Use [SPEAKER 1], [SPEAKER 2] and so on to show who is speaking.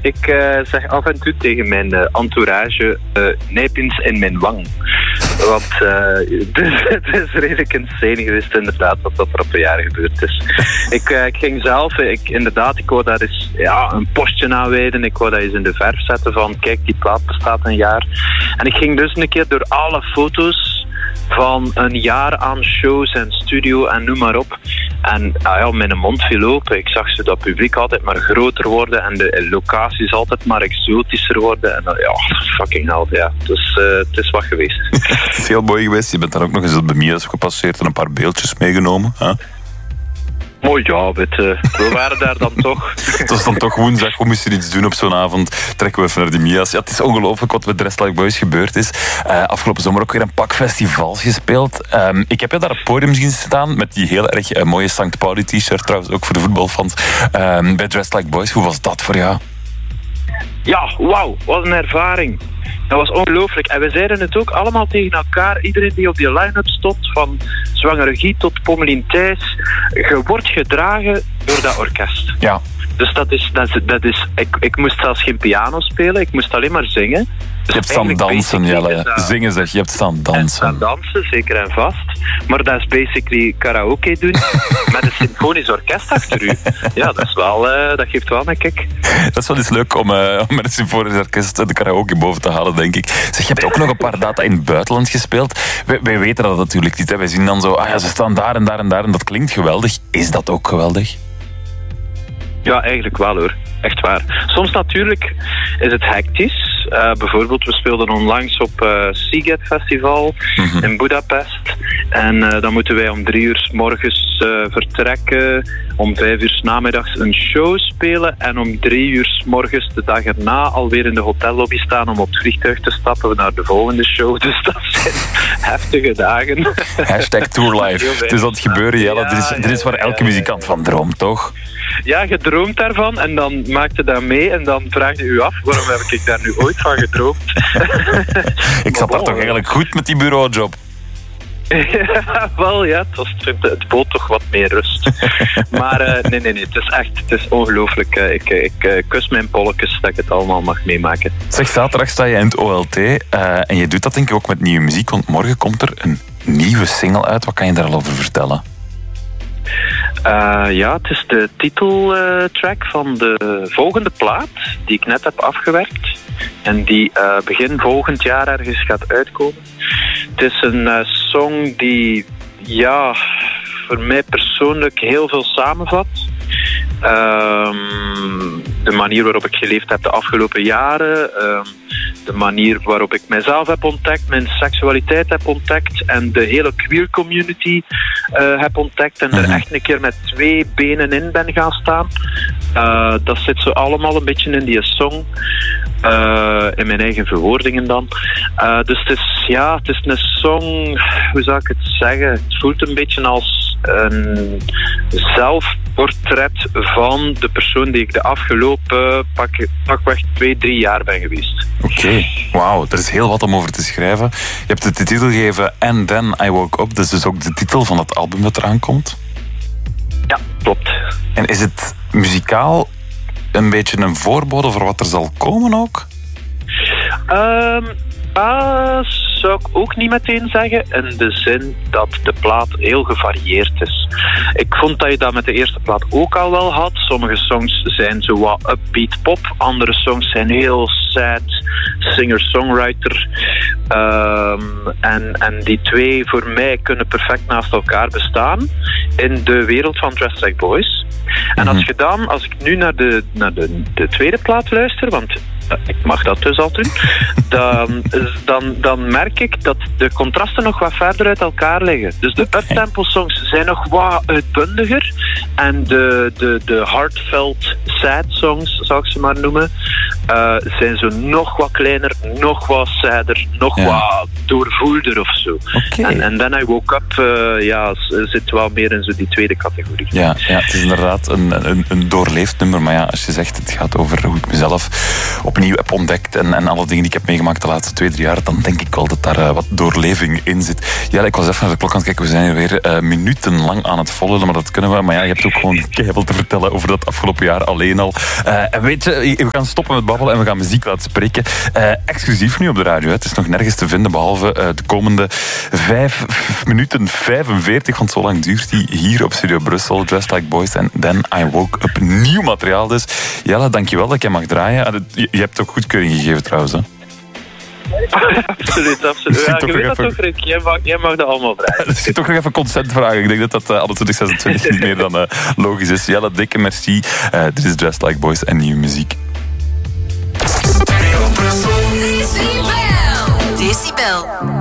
[SPEAKER 1] Ik zeg af en toe tegen mijn entourage nijpins in mijn wang. Want het is redelijk insane geweest inderdaad wat er op een jaar gebeurd is. Ik ging zelf, ik wou daar eens een postje aanwijden. Ik wou dat eens in de verf zetten van kijk, die plaat bestaat een jaar. En ik ging dus een keer door alle foto's van een jaar aan shows en studio en noem maar op. En mijn mond viel open. Ik zag dat publiek altijd maar groter worden en de locaties altijd maar exotischer worden. En fucking hell, ja. Dus het is wat geweest.
[SPEAKER 2] Het is heel mooi geweest. Je bent daar ook nog eens op de Mia's gepasseerd en een paar beeldjes meegenomen. Huh?
[SPEAKER 1] Mooi, we waren daar dan toch.
[SPEAKER 2] Het was dan toch woensdag, we moesten iets doen op zo'n avond. Trekken we even naar de Mia's. Ja, het is ongelooflijk wat met Dressed Like Boys gebeurd is. Afgelopen zomer ook weer een pak festivals gespeeld. Ik heb je daar op het podium zien staan met die heel erg mooie St. Pauli t-shirt, trouwens ook voor de voetbalfans. Bij Dressed Like Boys, hoe was dat voor jou?
[SPEAKER 1] Ja, wauw, wat een ervaring. Dat was ongelooflijk. En we zeiden het ook allemaal tegen elkaar. Iedereen die op die line-up stond, van Zwangere Guy tot Pommelien Thijs, je wordt gedragen door dat orkest.
[SPEAKER 2] Ja.
[SPEAKER 1] Dus dat is ik moest zelfs geen piano spelen, ik moest alleen maar zingen. Dus
[SPEAKER 2] je hebt staan dansen, Jelle. Zingen zeg, je hebt staan dansen.
[SPEAKER 1] Staan dansen, zeker en vast. Maar dat is basically karaoke doen met een symfonisch orkest achter u. Ja, dat is wel, dat geeft wel een kick.
[SPEAKER 2] Dat is wel eens leuk om met een symfonisch orkest de karaoke boven te halen, denk ik. Zeg, je hebt ook nog een paar data in het buitenland gespeeld. Wij weten dat natuurlijk niet. Hè. Wij zien dan zo, ze staan daar en daar en daar en dat klinkt geweldig. Is dat ook geweldig?
[SPEAKER 1] Ja, eigenlijk wel hoor. Echt waar. Soms natuurlijk is het hectisch. Bijvoorbeeld, we speelden onlangs op Sziget Festival in Budapest. En dan moeten wij om 3 uur 's morgens vertrekken. Om 5 uur 's namiddags een show spelen. En om 3 uur 's morgens de dag erna alweer in de hotellobby staan om op het vliegtuig te stappen naar de volgende show. Dus dat zijn heftige dagen.
[SPEAKER 2] #Tourlife. Het is aan het gebeuren, Jelle. Dit is waar elke muzikant van droomt, toch?
[SPEAKER 1] Ja, je droomt daarvan en dan maakt je dat mee en dan vraag je u af, waarom heb ik daar nu ooit van gedroomd?
[SPEAKER 2] Ik zat daar toch eigenlijk goed met die bureaujob?
[SPEAKER 1] Ja, wel ja, het bood toch wat meer rust. Maar nee, het is ongelooflijk. Ik kus mijn polletjes dat ik het allemaal mag meemaken.
[SPEAKER 2] Zeg, zaterdag sta je in het OLT en je doet dat denk ik ook met nieuwe muziek, want morgen komt er een nieuwe single uit. Wat kan je daar al over vertellen?
[SPEAKER 1] Het is de titeltrack van de volgende plaat die ik net heb afgewerkt en die begin volgend jaar ergens gaat uitkomen. Het is een song die voor mij persoonlijk heel veel samenvat. De manier waarop ik geleefd heb de afgelopen jaren, de manier waarop ik mijzelf heb ontdekt, mijn seksualiteit heb ontdekt en de hele queer community heb ontdekt en er echt een keer met 2 benen in ben gaan staan. Dat zit zo allemaal een beetje in die song, in mijn eigen verwoordingen dan. Dus het is een song, hoe zou ik het zeggen? Het voelt een beetje als een zelfportret van de persoon die ik de afgelopen pakweg 2-3 jaar ben geweest.
[SPEAKER 2] Oké, wauw, er is heel wat om over te schrijven. Je hebt de titel gegeven And Then I Woke Up, dat is dus ook de titel van het album dat eraan komt.
[SPEAKER 1] Ja, klopt.
[SPEAKER 2] En is het muzikaal een beetje een voorbode voor wat er zal komen ook?
[SPEAKER 1] Zou ik ook niet meteen zeggen, in de zin dat de plaat heel gevarieerd is. Ik vond dat je dat met de eerste plaat ook al wel had. Sommige songs zijn zo wat upbeat pop, andere songs zijn heel sad singer-songwriter. En die 2 voor mij kunnen perfect naast elkaar bestaan in de wereld van Dressed Like Boys. En als ik nu naar de tweede plaat luister, want ik mag dat dus al doen, dan merk ik dat de contrasten nog wat verder uit elkaar liggen. Dus de uptempo songs zijn nog wat uitbundiger en de heartfelt sad songs, zou ik ze maar noemen, zijn zo nog wat kleiner, nog wat sadder, nog wat doorvoelder of zo.
[SPEAKER 2] Okay.
[SPEAKER 1] En Then I Woke Up zit wel meer in zo die tweede categorie.
[SPEAKER 2] Ja, het is inderdaad een doorleefd nummer. Maar ja, als je zegt het gaat over hoe ik mezelf opnieuw heb ontdekt en alle dingen die ik heb meegemaakt de laatste 2-3 jaar, dan denk ik wel dat daar wat doorleving in zit. Ja, ik was even naar de klok aan het kijken. We zijn hier weer minutenlang aan het volgen, maar dat kunnen we. Maar ja, je hebt ook gewoon keihard te vertellen over dat afgelopen jaar alleen al. En weet je, we gaan stoppen met babbelen en we gaan muziek laten spreken. Exclusief nu op de radio. Het is nog nergens te vinden, behalve de komende 5 minuten 45, want zo lang duurt die hier op Studio Brussel. Dressed Like Boys en Then I Woke Up. Nieuw materiaal dus. Jelle, dankjewel dat jij mag draaien. Je hebt ook goedkeuring gegeven trouwens, hè?
[SPEAKER 1] Absoluut. Ja, je weet dat toch, Rick. Jij mag dat allemaal draaien.
[SPEAKER 2] Dus je toch nog even consent vragen. Ik denk dat alle 2026 niet meer dan logisch is. Jelle, dikke merci. Dit is Dressed Like Boys en nieuwe muziek.
[SPEAKER 3] Decibel.